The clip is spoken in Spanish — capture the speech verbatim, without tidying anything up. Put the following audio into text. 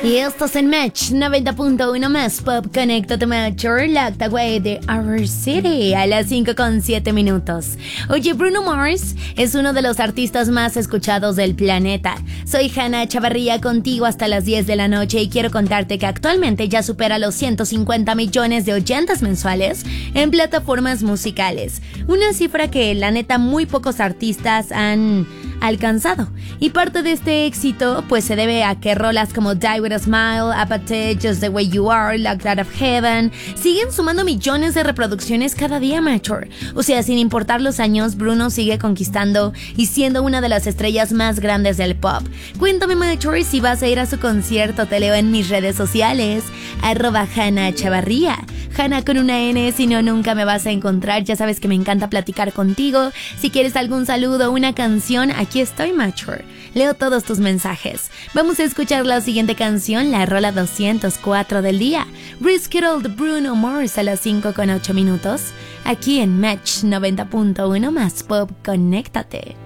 Y esto es en Match noventa punto uno más Pop. Conéctate Mature, la Octaway de Our City a las cinco con siete minutos. Oye, Bruno Mars es uno de los artistas más escuchados del planeta. Soy Hanna Chavarría contigo hasta las diez de la noche y quiero contarte que actualmente ya supera los ciento cincuenta millones de oyentes mensuales en plataformas musicales. Una cifra que la neta muy pocos artistas han alcanzado. Y parte de este éxito pues se debe a que rolas como Die With A Smile, Apathy, Just The Way You Are, Locked Out of Heaven siguen sumando millones de reproducciones cada día, Mature. O sea, sin importar los años, Bruno sigue conquistando y siendo una de las estrellas más grandes del pop. Cuéntame, Mature, si vas a ir a su concierto. Te leo en mis redes sociales, arroba Hanna Chavarría. Hanna con una N, si no, nunca me vas a encontrar. Ya sabes que me encanta platicar contigo. Si quieres algún saludo o una canción, aquí estoy, Mature. Leo todos tus mensajes. Vamos a escuchar la siguiente canción, la rola doscientos cuatro del día. Risk It All de Bruno Mars a las cinco con ocho minutos. Aquí en Match noventa punto uno más Pop. Conéctate.